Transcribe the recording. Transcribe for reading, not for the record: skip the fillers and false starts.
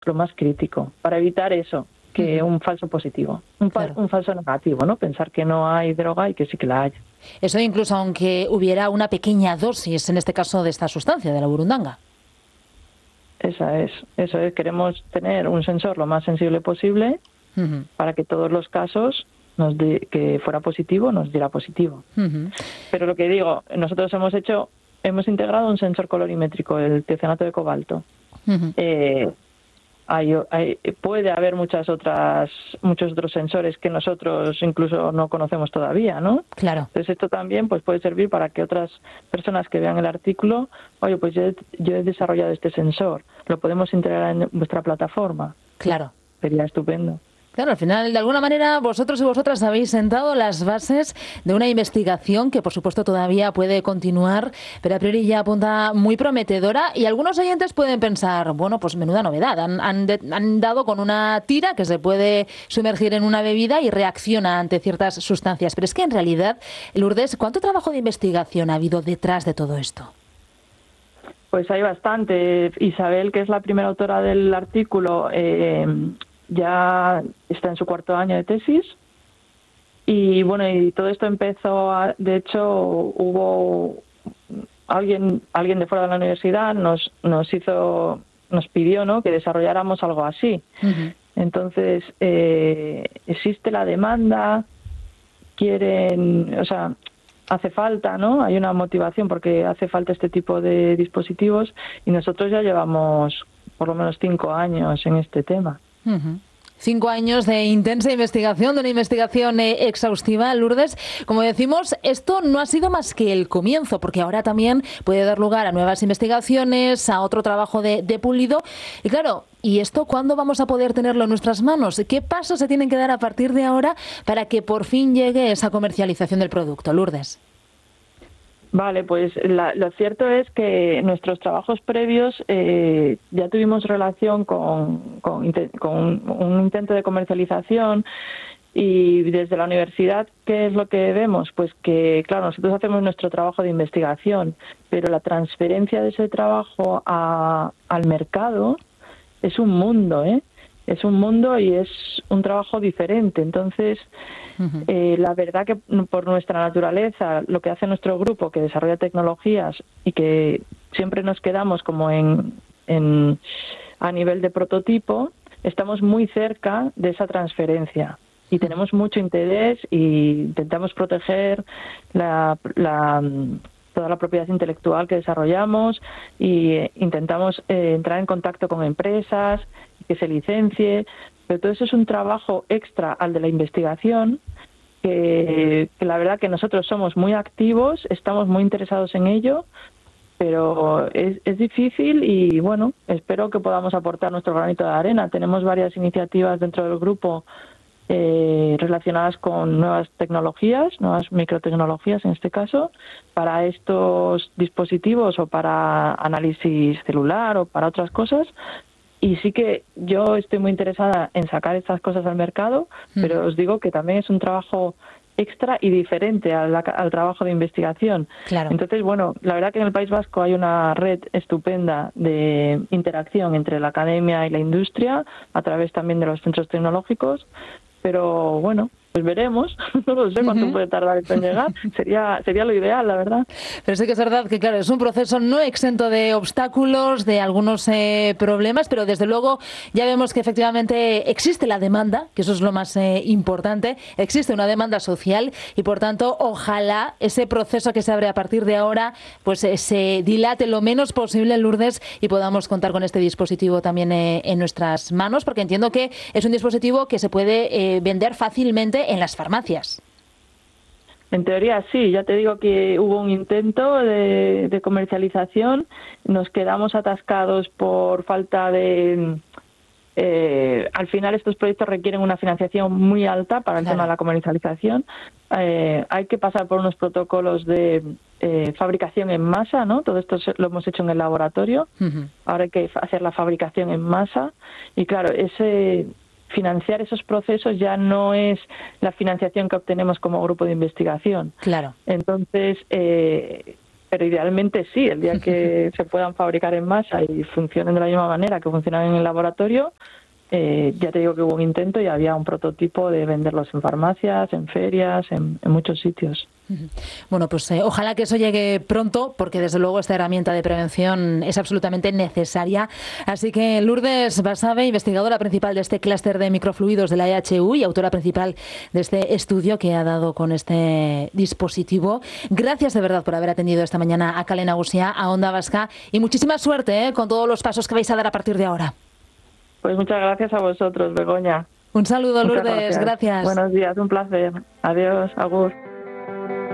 lo más crítico, para evitar eso, que un falso positivo, un falso negativo, ¿no? Pensar que no hay droga y que sí que la hay. Eso incluso aunque hubiera una pequeña dosis, en este caso de esta sustancia, de la burundanga. Eso es. Queremos tener un sensor lo más sensible posible para que todos los casos que fuera positivo nos diera positivo. Pero lo que digo, nosotros hemos integrado un sensor colorimétrico, el tiocianato de cobalto. Puede haber muchos otros sensores que nosotros incluso no conocemos todavía, ¿no? Claro. Entonces esto también pues puede servir para que otras personas que vean el artículo, oye, pues yo he desarrollado este sensor, lo podemos integrar en vuestra plataforma. Claro. Sería estupendo. Claro, al final, de alguna manera, vosotros y vosotras habéis sentado las bases de una investigación que, por supuesto, todavía puede continuar, pero a priori ya apunta muy prometedora y algunos oyentes pueden pensar, bueno, pues menuda novedad, han dado con una tira que se puede sumergir en una bebida y reacciona ante ciertas sustancias. Pero es que, en realidad, Lourdes, ¿cuánto trabajo de investigación ha habido detrás de todo esto? Pues hay bastante. Isabel, que es la primera autora del artículo, ya está en su 4º año de tesis y bueno, y todo esto empezó, de hecho, hubo alguien de fuera de la universidad nos pidió, ¿no?, que desarrolláramos algo así. Entonces, existe la demanda, hace falta, ¿no? Hay una motivación porque hace falta este tipo de dispositivos y nosotros ya llevamos por lo menos 5 años en este tema. 5 años de intensa investigación, de una investigación exhaustiva, Lourdes. Como decimos, esto no ha sido más que el comienzo, porque ahora también puede dar lugar a nuevas investigaciones, a otro trabajo de pulido. Y claro, ¿y esto cuándo vamos a poder tenerlo en nuestras manos? ¿Qué pasos se tienen que dar a partir de ahora para que por fin llegue esa comercialización del producto, Lourdes? Vale, pues lo cierto es que nuestros trabajos previos ya tuvimos relación con un intento de comercialización y desde la universidad, ¿qué es lo que vemos? Pues que, claro, nosotros hacemos nuestro trabajo de investigación, pero la transferencia de ese trabajo al mercado es un mundo, Es un mundo y es un trabajo diferente. Entonces, la verdad que por nuestra naturaleza, lo que hace nuestro grupo, que desarrolla tecnologías y que siempre nos quedamos como a nivel de prototipo, estamos muy cerca de esa transferencia y tenemos mucho interés y intentamos proteger toda la propiedad intelectual que desarrollamos y intentamos entrar en contacto con empresas que se licencie, pero todo eso es un trabajo extra al de la investigación que la verdad que nosotros somos muy activos, estamos muy interesados en ello, pero es difícil y bueno, espero que podamos aportar nuestro granito de arena. Tenemos varias iniciativas dentro del grupo relacionadas con nuevas tecnologías, nuevas microtecnologías en este caso, para estos dispositivos o para análisis celular o para otras cosas. Y sí que yo estoy muy interesada en sacar estas cosas al mercado, pero os digo que también es un trabajo extra y diferente al trabajo de investigación. Claro. Entonces, bueno, la verdad que en el País Vasco hay una red estupenda de interacción entre la academia y la industria, a través también de los centros tecnológicos, pero bueno, pues veremos, no lo sé cuánto puede tardar esto en llegar, sería lo ideal, la verdad. Pero sí que es verdad que, claro, es un proceso no exento de obstáculos, de algunos problemas, pero desde luego ya vemos que efectivamente existe la demanda, que eso es lo más importante, existe una demanda social y, por tanto, ojalá ese proceso que se abre a partir de ahora pues se dilate lo menos posible, Lourdes, y podamos contar con este dispositivo también en nuestras manos, porque entiendo que es un dispositivo que se puede vender fácilmente en las farmacias. En teoría sí, ya te digo que hubo un intento de comercialización, nos quedamos atascados por falta de... al final estos proyectos requieren una financiación muy alta para el tema de la comercialización. Hay que pasar por unos protocolos de fabricación en masa, ¿no? Todo esto lo hemos hecho en el laboratorio. Ahora hay que hacer la fabricación en masa y claro, financiar esos procesos ya no es la financiación que obtenemos como grupo de investigación. Claro. Entonces, pero idealmente sí, el día que se puedan fabricar en masa y funcionen de la misma manera que funcionan en el laboratorio, ya te digo que hubo un intento y había un prototipo de venderlos en farmacias, en ferias, en muchos sitios. Bueno, pues ojalá que eso llegue pronto, porque desde luego esta herramienta de prevención es absolutamente necesaria. Así que Lourdes Basabe, investigadora principal de este clúster de microfluidos de la EHU y autora principal de este estudio que ha dado con este dispositivo. Gracias de verdad por haber atendido esta mañana a Kale Nagusia, a Onda Vasca, y muchísima suerte con todos los pasos que vais a dar a partir de ahora. Pues muchas gracias a vosotros, Begoña. Un saludo, Lourdes. Gracias. Buenos días, un placer. Adiós, agur.